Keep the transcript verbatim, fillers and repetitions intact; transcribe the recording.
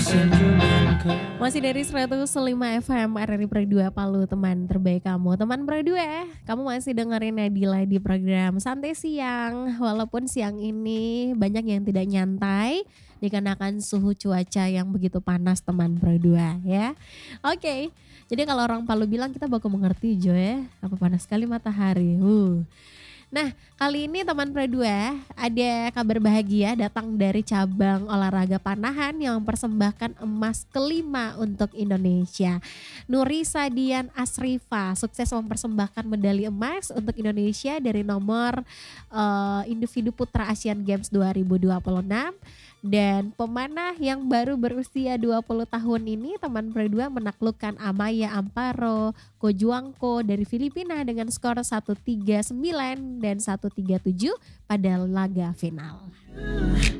Masih dari seratus lima F M R R I Pro dua Palu, teman terbaik kamu. Teman Pro dua, kamu masih dengerin Nadila di program Santai Siang. Walaupun siang ini banyak yang tidak nyantai dikarenakan suhu cuaca yang begitu panas, teman Pro dua ya. Oke, jadi kalau orang Palu bilang kita baku mengerti Jo ya, apa panas sekali matahari. Uh. Nah, kali ini teman Pro dua ada kabar bahagia datang dari cabang olahraga panahan yang mempersembahkan emas kelima untuk Indonesia. Nurisa Dian Asrifa sukses mempersembahkan medali emas untuk Indonesia dari nomor uh, individu putra Asian Games dua ribu dua puluh enam. Dan pemanah yang baru berusia dua puluh tahun ini, teman Pro dua menaklukkan Amaya Amparo Kojuangko dari Filipina dengan skor seratus tiga puluh sembilan dan seratus tiga puluh tujuh pada laga final.